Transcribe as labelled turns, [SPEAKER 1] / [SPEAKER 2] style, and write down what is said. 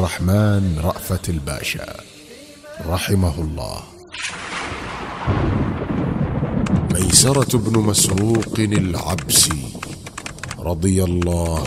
[SPEAKER 1] الرحمن رأفت الباشا رحمه الله. ميسرة بن مسروق العبسي رضي الله